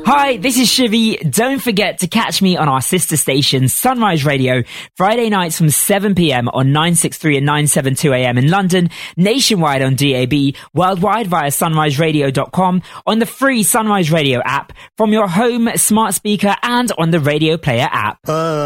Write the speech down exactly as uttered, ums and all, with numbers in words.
Hi, this is Shivy. Don't forget to catch me on our sister station, Sunrise Radio, Friday nights from seven p.m. on nine sixty-three and nine seventy-two a.m. in London, nationwide on D A B, worldwide via sunrise radio dot com, on the free Sunrise Radio app, from your home smart speaker and on the Radio Player app. Uh.